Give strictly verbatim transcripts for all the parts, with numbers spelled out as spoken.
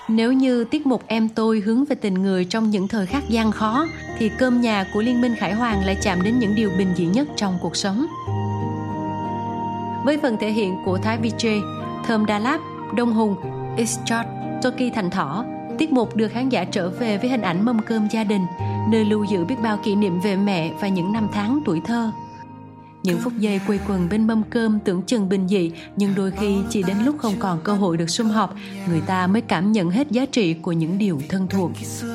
Nếu như tiết mục Em Tôi hướng về tình người trong những thời khắc gian khó, thì Cơm Nhà của Liên minh Khải Hoàn lại chạm đến những điều bình dị nhất trong cuộc sống. Với phần thể hiện của Thái Vijay, Thơm Đa Lạt, Đông Hùng, Ishchot, Toki Thành Thỏ, tiết mục đưa khán giả trở về với hình ảnh mâm cơm gia đình, nơi lưu giữ biết bao kỷ niệm về mẹ và những năm tháng tuổi thơ. Những phút giây quây quần bên mâm cơm tưởng chừng bình dị, nhưng đôi khi chỉ đến lúc không còn cơ hội được sum họp, người ta mới cảm nhận hết giá trị của những điều thân thuộc.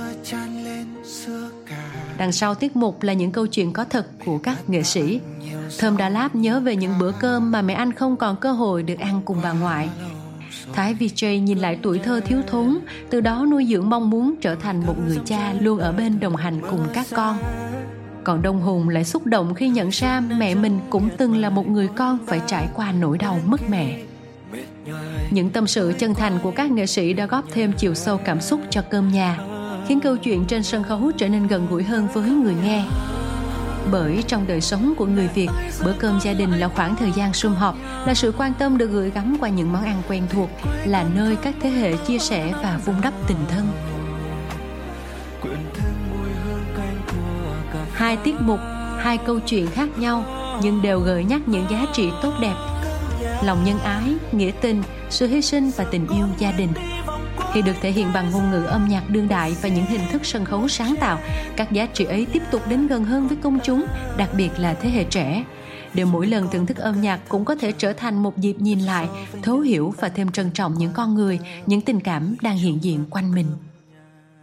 Đằng sau tiết mục là những câu chuyện có thật của các nghệ sĩ. Thơm Đa Lạt nhớ về những bữa cơm mà mẹ anh không còn cơ hội được ăn cùng bà ngoại. Thái Vijay nhìn lại tuổi thơ thiếu thốn, từ đó nuôi dưỡng mong muốn trở thành một người cha luôn ở bên đồng hành cùng các con. Còn Đông Hùng lại xúc động khi nhận ra mẹ mình cũng từng là một người con phải trải qua nỗi đau mất mẹ. Những tâm sự chân thành của các nghệ sĩ đã góp thêm chiều sâu cảm xúc cho Cơm Nhà, khiến câu chuyện trên sân khấu trở nên gần gũi hơn với người nghe. Bởi trong đời sống của người Việt, bữa cơm gia đình là khoảng thời gian sum họp, là sự quan tâm được gửi gắm qua những món ăn quen thuộc, là nơi các thế hệ chia sẻ và vun đắp tình thân. Hai tiết mục, hai câu chuyện khác nhau, nhưng đều gợi nhắc những giá trị tốt đẹp: lòng nhân ái, nghĩa tình, sự hy sinh và tình yêu gia đình. Khi được thể hiện bằng ngôn ngữ âm nhạc đương đại và những hình thức sân khấu sáng tạo, các giá trị ấy tiếp tục đến gần hơn với công chúng, đặc biệt là thế hệ trẻ. Để mỗi lần thưởng thức âm nhạc cũng có thể trở thành một dịp nhìn lại, thấu hiểu và thêm trân trọng những con người, những tình cảm đang hiện diện quanh mình.